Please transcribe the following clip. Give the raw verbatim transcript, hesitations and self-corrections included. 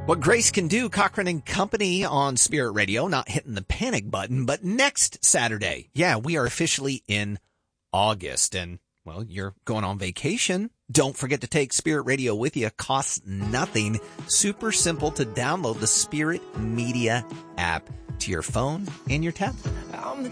What Grace Can Do, Cochran and Company on Spirit Radio, not hitting the panic button, but next Saturday, yeah, we are officially in August, and, well, you're going on vacation. Don't forget to take Spirit Radio with you. Costs nothing. Super simple to download the Spirit Media app to your phone and your tablet.